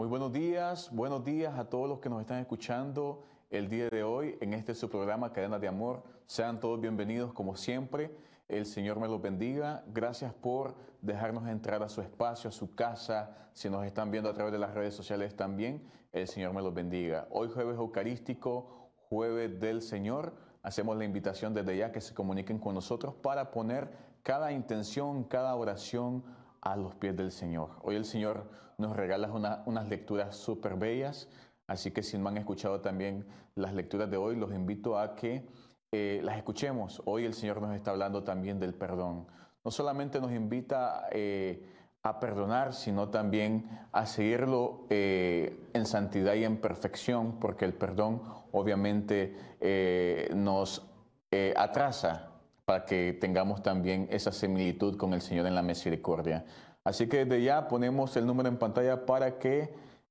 Muy buenos días a todos los que nos están escuchando el día de hoy en este su programa Cadena de Amor. Sean todos bienvenidos como siempre. El Señor me los bendiga. Gracias por dejarnos entrar a su espacio, a su casa. Si nos están viendo a través de las redes sociales también, el Señor me los bendiga. Hoy jueves eucarístico, jueves del Señor. Hacemos la invitación desde ya que se comuniquen con nosotros para poner cada intención, cada oración a los pies del Señor. Hoy el Señor nos regala unas lecturas súper bellas, así que si no han escuchado también las lecturas de hoy, los invito a que las escuchemos. Hoy el Señor nos está hablando también del perdón. No solamente nos invita a perdonar, sino también a seguirlo en santidad y en perfección, porque el perdón obviamente nos atrasa para que tengamos también esa similitud con el Señor en la misericordia. Así que desde ya ponemos el número en pantalla para que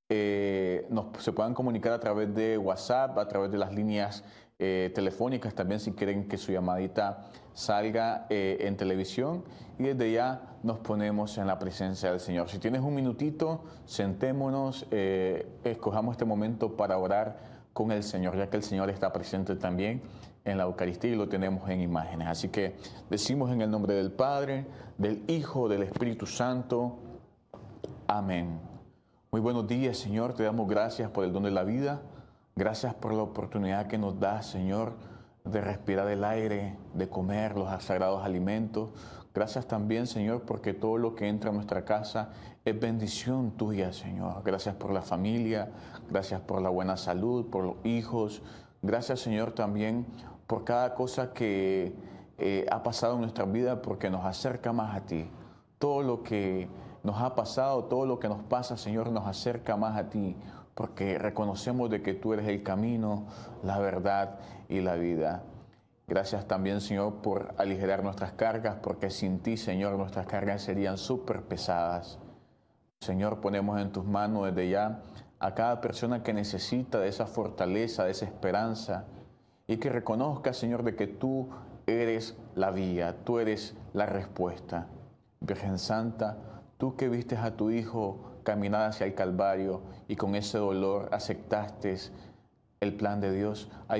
se puedan comunicar a través de WhatsApp, a través de las líneas telefónicas, también si quieren que su llamadita salga en televisión, y desde ya nos ponemos en la presencia del Señor. Si tienes un minutito, sentémonos, escojamos este momento para orar con el Señor, ya que el Señor está presente también en la Eucaristía y lo tenemos en imágenes. Así que decimos en el nombre del Padre, del Hijo, del Espíritu Santo. Amén. Muy buenos días, Señor. Te damos gracias por el don de la vida. Gracias por la oportunidad que nos das, Señor, de respirar el aire, de comer los sagrados alimentos. Gracias también, Señor, porque todo lo que entra a nuestra casa es bendición tuya, Señor. Gracias por la familia, gracias por la buena salud, por los hijos. Gracias, Señor, también por cada cosa que ha pasado en nuestra vida, porque nos acerca más a ti. Todo lo que nos ha pasado, todo lo que nos pasa, Señor, nos acerca más a ti, porque reconocemos de que tú eres el camino, la verdad y la vida. Gracias también, Señor, por aligerar nuestras cargas, porque sin ti, Señor, nuestras cargas serían súper pesadas. Señor, ponemos en tus manos desde ya a cada persona que necesita de esa fortaleza, de esa esperanza, y que reconozca, Señor, de que tú eres la vía, tú eres la respuesta. Virgen Santa, tú que vistes a tu Hijo caminar hacia el Calvario y con ese dolor aceptaste el plan de Dios,